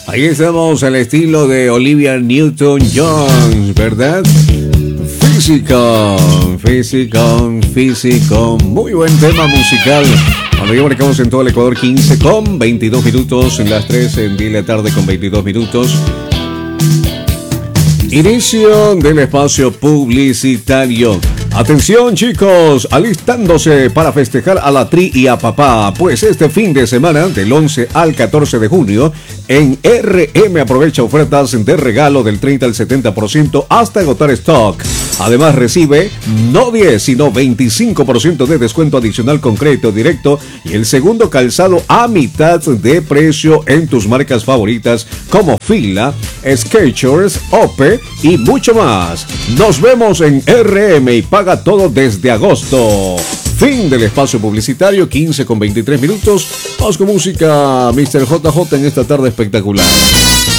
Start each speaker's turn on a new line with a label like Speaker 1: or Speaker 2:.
Speaker 1: Ahí estamos al estilo de Olivia Newton-John, ¿verdad? Físico. Muy buen tema musical. Cuando ya marcamos en todo el Ecuador 15 con 22 minutos, en las 3 de la tarde con 22 minutos. Inicio del espacio publicitario. Atención chicos, alistándose para festejar a la Tri y a papá, pues este fin de semana del 11 al 14 de junio en RM aprovecha ofertas de regalo del 30 al 70% hasta agotar stock. Además recibe no 10 sino 25% de descuento adicional con crédito directo y el segundo calzado a mitad de precio en tus marcas favoritas como Fila, Skechers, Ope y mucho más. Nos vemos en RM y paga todo desde agosto. Fin del espacio publicitario, 15 con 23 minutos. Vamos con música, Mr. JJ en esta tarde espectacular.